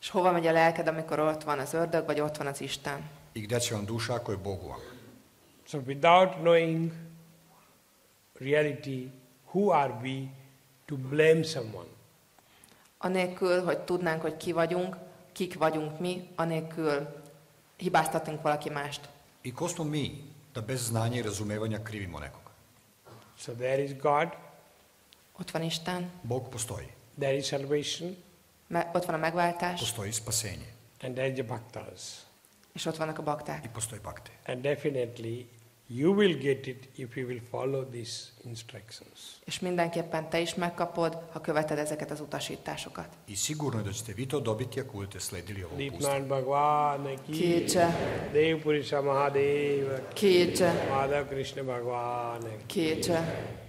És hova megy a lelked, amikor ott van az ördög, vagy ott van az Isten? I gde će vam duša ako je Bogu vam? So without knowing reality, who are we to blame someone? Anélkül, hogy tudnánk, hogy kik vagyunk mi, anélkül hibáztatunk valaki mást. I ko smo mi da bez znanja i razumevanja krivimo nekoga? So there is God, Ott van Isten, Bog postoji. there is salvation, ott van a megváltás, Postoji spasenje. and there is the bhaktas. és ott vannak a bakták. I postoji bakte. And definitely you will get it if you will follow these instructions. És mindenképpen te is megkapod, ha követed ezeket az utasításokat. I sigurno je da ćete vi to dobiti ako budete sledili ovo uputstvo. Deepman Bhagwan ki, Kétse, Dev Purusha Mahadeva ki, kétse, Madhav Krishna Bhagwan ki. kétse.